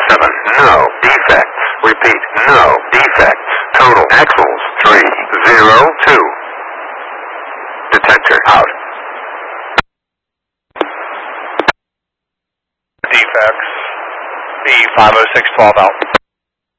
7, no defects. Repeat, no defects. Total axles 302. Detector out. Defects. B50612 out.